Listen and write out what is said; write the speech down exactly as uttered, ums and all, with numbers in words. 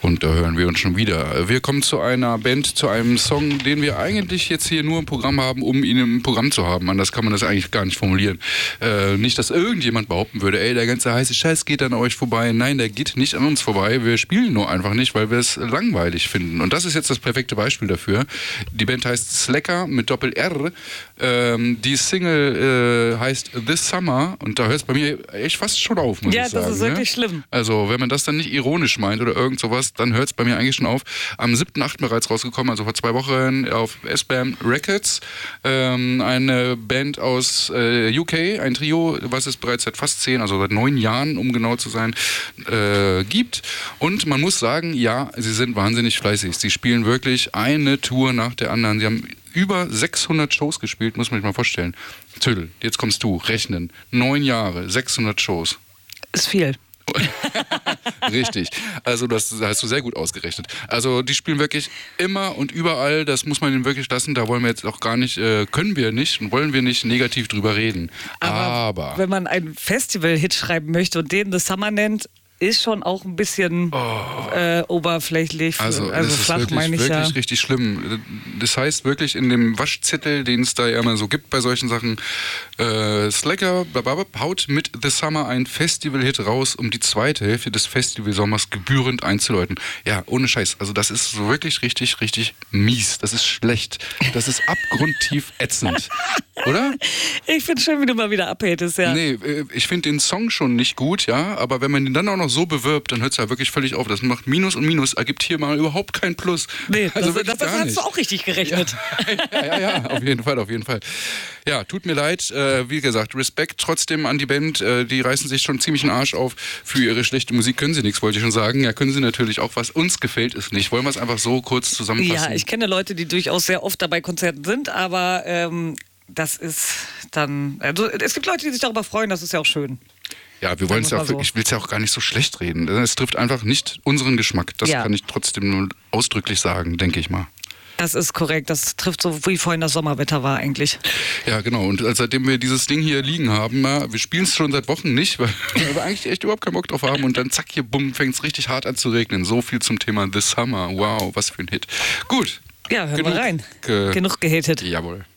Und da hören wir uns schon wieder. Wir kommen zu einer Band, zu einem Song, den wir eigentlich jetzt hier nur im Programm haben, um ihn im Programm zu haben. Anders kann man das eigentlich gar nicht formulieren. Äh, nicht, dass irgendjemand behaupten würde, ey, der ganze heiße Scheiß geht an euch vorbei. Nein, der geht nicht an uns vorbei. Wir spielen nur einfach nicht, weil wir es langweilig finden. Und das ist jetzt das perfekte Beispiel dafür. Die Band heißt Slacker mit Doppel-R. Ähm, die Single äh, heißt This Summer. Und da hört es bei mir echt fast schon auf, muss ja, ich sagen. Ja, das ist wirklich ja? schlimm. Also, wenn man das dann nicht ironisch meint oder irgend sowas, dann hört es bei mir eigentlich schon auf. Am siebten achten bereits rausgekommen, also vor zwei Wochen auf S-Bam Records. Ähm, eine Band aus äh, U K, ein Trio, was es bereits seit fast zehn, also seit neun Jahren, um genau zu sein, äh, gibt. Und man muss sagen, ja, sie sind wahnsinnig fleißig. Sie spielen wirklich eine Tour nach der anderen. Sie haben über sechshundert Shows gespielt, muss man sich mal vorstellen. Tüdel, jetzt kommst du, rechnen. Neun Jahre, sechshundert Shows. Ist viel. Richtig. Also das hast du sehr gut ausgerechnet. Also die spielen wirklich immer und überall, das muss man ihnen wirklich lassen, da wollen wir jetzt auch gar nicht, äh, können wir nicht und wollen wir nicht negativ drüber reden. Aber, Aber wenn man einen Festival-Hit schreiben möchte und den The Summer nennt, ist schon auch ein bisschen oh. äh, oberflächlich, also, also das flach ist wirklich, meine ich wirklich ja. richtig schlimm. Das heißt wirklich in dem Waschzettel, den es da ja immer so gibt bei solchen Sachen, äh, Slacker haut mit The Summer ein Festival-Hit raus, um die zweite Hälfte des Festivalsommers gebührend einzuläuten. Ja, ohne Scheiß. Also das ist wirklich richtig, richtig mies. Das ist schlecht. Das ist abgrundtief ätzend. Oder? Ich finde schön, wie du mal wieder abhältst, ja. Nee, ich finde den Song schon nicht gut, ja, aber wenn man den dann auch noch so bewirbt, dann hört es ja wirklich völlig auf. Das macht Minus und Minus, ergibt hier mal überhaupt kein Plus. Nee, also das, das, das hast nicht. du auch richtig gerechnet. Ja, ja, ja, auf jeden Fall, auf jeden Fall. Ja, tut mir leid, äh, wie gesagt, Respekt trotzdem an die Band, äh, die reißen sich schon ziemlich den Arsch auf. Für ihre schlechte Musik können sie nichts, wollte ich schon sagen. Ja, können sie natürlich auch, was uns gefällt, ist nicht. Wollen wir es einfach so kurz zusammenfassen? Ja, ich kenne Leute, die durchaus sehr oft dabei Konzerten sind, aber ähm, das ist dann, also es gibt Leute, die sich darüber freuen, das ist ja auch schön. Ja, wir wollen es ja auch, so. Ich will es ja auch gar nicht so schlecht reden. Es trifft einfach nicht unseren Geschmack. Das ja. kann ich trotzdem nur ausdrücklich sagen, denke ich mal. Das ist korrekt. Das trifft so, wie vorhin das Sommerwetter war eigentlich. Ja, genau. Und seitdem wir dieses Ding hier liegen haben, ja, wir spielen es schon seit Wochen nicht, weil wir eigentlich echt überhaupt keinen Bock drauf haben. Und dann zack, hier bumm, fängt es richtig hart an zu regnen. So viel zum Thema The Summer. Wow, was für ein Hit. Gut. Ja, hören Genug wir rein. Ge- Genug gehatet. Jawohl.